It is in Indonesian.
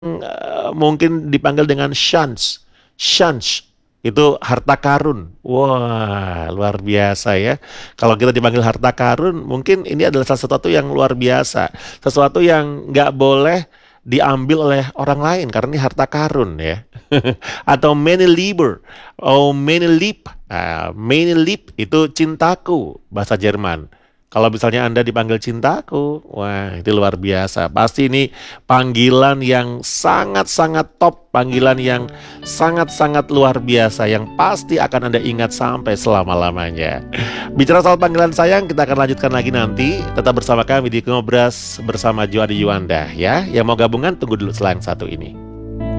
mungkin dipanggil dengan shans. Shans itu harta karun. Wah, luar biasa ya. Kalau kita dipanggil harta karun, mungkin ini adalah sesuatu yang luar biasa. Sesuatu yang nggak boleh diambil oleh orang lain karena ini harta karun ya. Atau many labor, oh many leap. Many leap itu cintaku bahasa Jerman. Kalau misalnya Anda dipanggil cintaku, wah itu luar biasa. Pasti ini panggilan yang sangat-sangat top, panggilan yang sangat-sangat luar biasa yang pasti akan Anda ingat sampai selama-lamanya. Bicara soal panggilan sayang, kita akan lanjutkan lagi nanti. Tetap bersama kami di Ngobras bersama Joadi Yuanda ya. Yang mau gabungan tunggu dulu setelah yang satu ini.